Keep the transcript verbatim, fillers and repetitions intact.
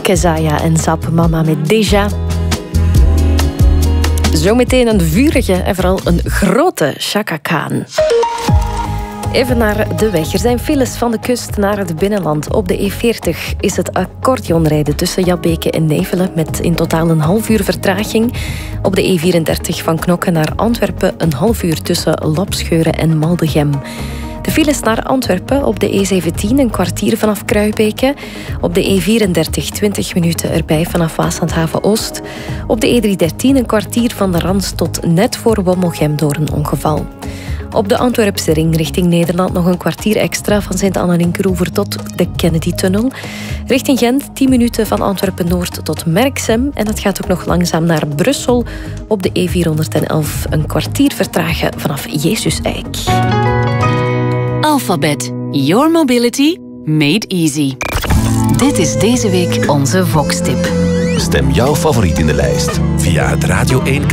Kezaya en Zap Mama met Deja. Zometeen een vurige en vooral een grote Chaka Khan. Even naar de weg. Er zijn files van de kust naar het binnenland. Op de E veertig is het accordeonrijden tussen Jabbeke en Nevelen met in totaal een half uur vertraging. Op de E vierendertig van Knokke naar Antwerpen een half uur tussen Lapscheuren en Maldegem. De files naar Antwerpen op de E zeventien een kwartier vanaf Kruibeke. Op de E vierendertig twintig minuten erbij vanaf Waaslandhaven-Oost. Op de E driehonderddertien een kwartier van de Rans tot net voor Wommelgem door een ongeval. Op de Antwerpse ring richting Nederland nog een kwartier extra van Sint-Anna-Linkeroever tot de Kennedy-tunnel. Richting Gent tien minuten van Antwerpen-Noord tot Merksem. En het gaat ook nog langzaam naar Brussel. Op de E vierhonderdelf een kwartier vertragen vanaf Jezus-Eik. Alphabet. Your mobility made easy. Dit is deze week onze Vox-tip. Stem jouw favoriet in de lijst via het Radio één